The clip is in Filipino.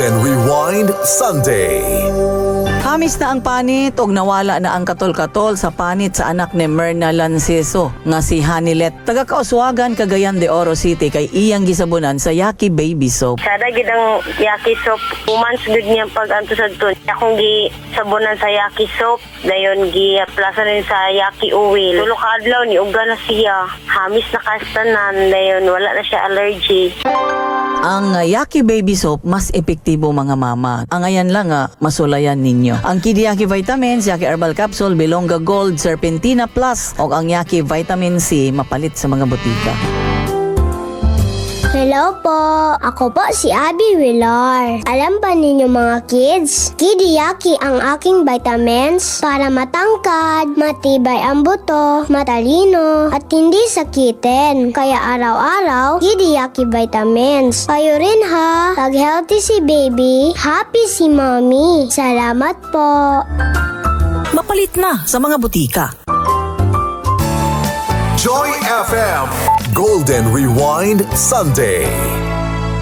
Golden Rewind Sunday. Hamis na ang panit og nawala na ang katol-katol sa panit sa anak ni Myrna Lanceso nga si Hanilet. Taga-Kauswagan, Cagayan de Oro City kay iyang gisabunan sa Yaki Baby Soap. Sada gid ang Yaki Soap, umans gud niya pag-anto sa tun. Akong gisabunan sa Yaki Soap, dayon gi-aplasan rin sa Yaki Oil. Tulo ka adlaw ni uga na siya. Hamis na kastanan, dayon wala na siya allergy. Ang Yaki Baby Soap mas epektibo mga mama. Ang ayan lang masulayan ninyo. Ang Kid Yaki Vitamins, Yaki Herbal Capsule, Bilonga Gold, Serpentina Plus o ang Yaki Vitamin C mapalit sa mga butika. Hello po! Ako po si Abby Villar. Alam ba ninyo mga kids? Kidiyaki ang aking vitamins para matangkad, matibay ang buto, matalino, at hindi sakitin. Kaya araw-araw, Kidiyaki vitamins. Kayo rin ha! Pag healthy si baby, happy si mommy. Salamat po! Mapalit na sa mga butika. Joy FM Golden Rewind Sunday.